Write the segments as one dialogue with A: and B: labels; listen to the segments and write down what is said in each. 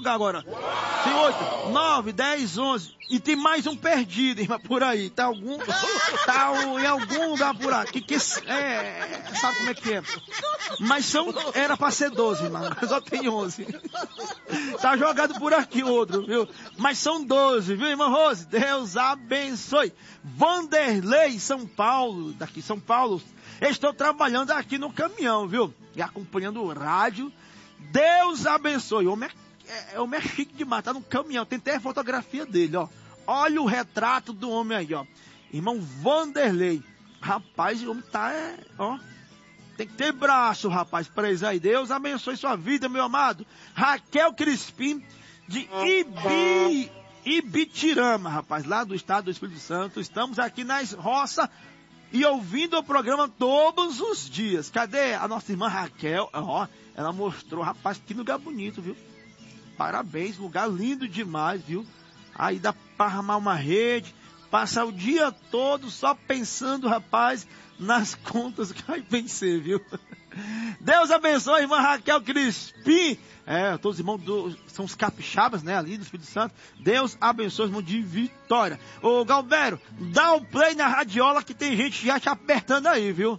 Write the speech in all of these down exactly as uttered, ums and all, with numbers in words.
A: lugar agora. Tem oito, nove, dez, onze. E tem mais um perdido, irmão, por aí. Tá, algum, tá em algum lugar por aqui. Que, é, sabe como é que é? Mas são, era pra ser doze, irmão. Mas só tem onze. Tá jogado por aqui outro, viu? Mas são doze, viu, irmã Rose? Deus abençoe. Vanderlei, São Paulo, daqui São Paulo. Estou trabalhando aqui no caminhão, viu? E acompanhando o rádio. Deus abençoe. O homem é, é, homem é chique demais, tá no caminhão. Tem até a fotografia dele, ó. Olha o retrato do homem aí, ó. Irmão Vanderlei. Rapaz, o homem tá, é, ó. Tem que ter braço, rapaz, pra isso aí. Deus abençoe sua vida, meu amado. Raquel Crispim, de Ibi, Ibitirama, rapaz, lá do estado do Espírito Santo. Estamos aqui nas roças e ouvindo o programa todos os dias. Cadê a nossa irmã Raquel? Ó, ela mostrou, rapaz, que lugar bonito, viu? Parabéns, lugar lindo demais, viu? Aí dá pra armar uma rede, passar o dia todo só pensando, rapaz, nas contas que vai vencer, viu? Deus abençoe, irmã Raquel Crispim. É, todos os irmãos do, são os capixabas, né, ali do Espírito Santo. Deus abençoe, irmão de Vitória. Ô, Galvero, dá o play na radiola que tem gente já te apertando aí, viu?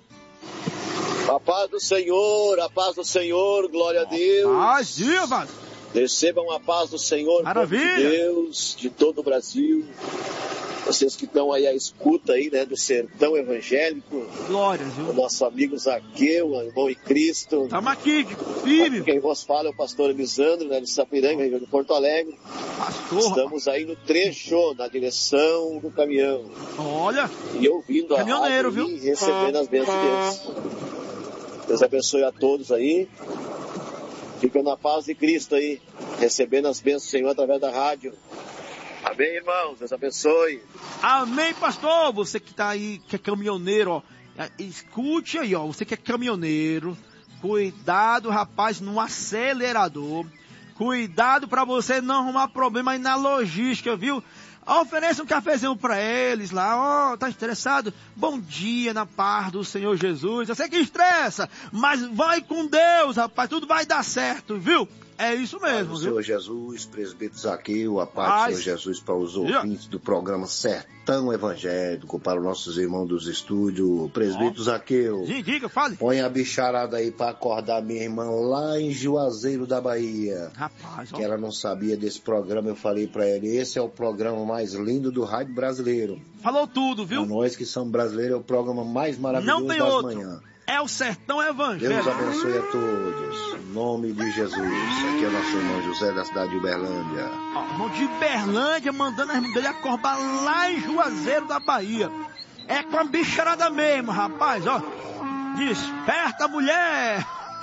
B: A paz do Senhor, a paz do Senhor, glória a Deus.
A: Paz, divas.
B: Recebam a paz do Senhor,
A: maravilha,
B: povo de Deus, de todo o Brasil. Vocês que estão aí à escuta aí, né, do sertão evangélico.
A: Glória, viu?
B: O nosso amigo Zaqueu, irmão em Cristo.
A: Estamos aqui, firme.
B: Quem vos fala é o pastor Elisandro, né, de Sapiranga, região de Porto Alegre.
A: Pastor.
B: Estamos aí no trecho, na direção do caminhão.
A: Olha.
B: E ouvindo a
A: caminhoneiro,
B: rádio
A: viu?
B: E recebendo as bênçãos de Deus. Deus abençoe a todos aí. Ficam na paz de Cristo aí, recebendo as bênçãos do Senhor através da rádio. Amém, irmãos? Deus abençoe.
A: Amém, pastor. Você que tá aí, que é caminhoneiro, ó. Escute aí, ó. Você que é caminhoneiro. Cuidado, rapaz, no acelerador. Cuidado pra você não arrumar problema aí na logística, viu? Ofereça um cafezinho pra eles lá, ó, oh, tá estressado? Bom dia na paz do Senhor Jesus. Eu sei que estressa, mas vai com Deus, rapaz, tudo vai dar certo, viu? É isso mesmo,
C: paz do
A: viu?
C: Senhor Jesus, presbítero Zaqueu, a paz, paz do Senhor Jesus para os ouvintes yeah. do programa Sertão Evangélico, para os nossos irmãos dos estúdios, presbítero oh. Zaqueu.
A: Sim, diga, fale.
C: Põe a bicharada aí para acordar minha irmã lá em Juazeiro da Bahia.
A: Rapaz, ó.
C: Que ela não sabia desse programa, eu falei para ela, esse é o programa mais lindo do rádio brasileiro.
A: Falou tudo, viu?
C: Para nós que somos brasileiros, é o programa mais maravilhoso
A: não tem
C: das
A: outro.
C: manhãs.
A: É o Sertão Evangélico.
C: Deus abençoe a todos. Em nome de Jesus. Aqui é o nosso irmão José da cidade de Uberlândia.
A: Ó, irmão de Uberlândia mandando a irmã dele acordar lá em Juazeiro da Bahia. É com a bicharada mesmo, rapaz, ó. Desperta, mulher!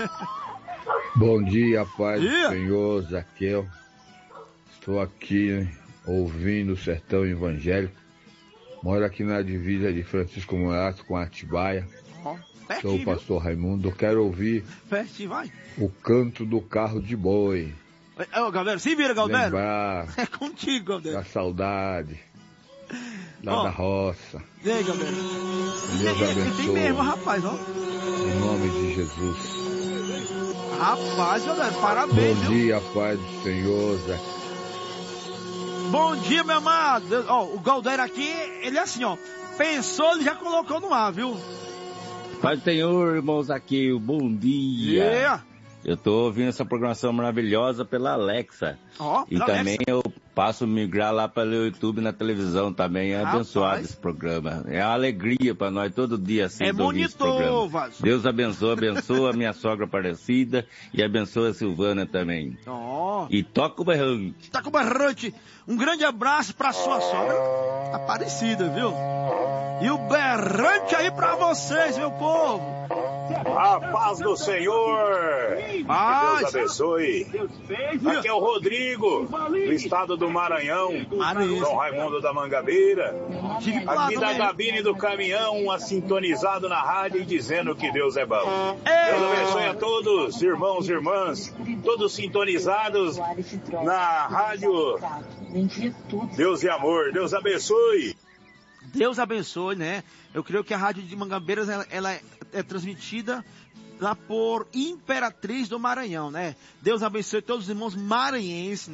D: Bom dia, Pai do Senhor, Zaqueu. Estou aqui ouvindo o Sertão Evangélico. Moro aqui na divisa de Francisco Morato com Atibaia.
A: Ó.
D: Sou o pastor Raimundo, eu quero ouvir
A: Festival.
D: o canto do carro de boi.
A: É, ô, Galvero, se vira, Galvero.
D: Lembrar
A: é contigo, Galvero.
D: Da saudade, lá oh. da roça.
A: E aí, Galvero?
D: Deus abençoe.
A: Tem mesmo, rapaz, ó.
D: Em nome de Jesus.
A: Rapaz, Galvero, parabéns.
D: Bom
A: viu?
D: dia, Pai do Senhor, Zé.
A: Bom dia, meu amado. Ó, o Galvero aqui, ele é assim, ó. Pensou, ele já colocou no ar, viu?
E: Pai do Senhor, irmãos aqui, bom dia.
A: Yeah.
E: Eu tô ouvindo essa programação maravilhosa pela Alexa.
A: Oh,
E: e também Alexa. Eu passo a migrar lá pelo YouTube na televisão também. É
A: Rapaz.
E: abençoado esse programa. É uma alegria para nós todo dia assim.
A: É monitor, Vasco.
E: Deus abençoe, abençoa a minha sogra Aparecida e abençoa a Silvana também.
A: Oh.
E: E toca o berrante.
A: Toca o berrante. Um grande abraço pra sua sogra Aparecida, viu? E o berrante aí pra vocês, meu povo.
F: A paz do Senhor.
A: Paz.
F: Deus abençoe. Aqui é o Rodrigo, do estado do Maranhão.
A: Maranhão.
F: São Raimundo da Mangabeira. Aqui da cabine do caminhão, sintonizado na rádio e dizendo que Deus é bom. Deus abençoe a todos, irmãos e irmãs, todos sintonizados na rádio Deus e Amor. Deus abençoe.
A: Deus abençoe, né? Eu creio que a rádio de Mangabeiras, ela, ela é, é transmitida lá por Imperatriz do Maranhão, né? Deus abençoe todos os irmãos maranhenses, né?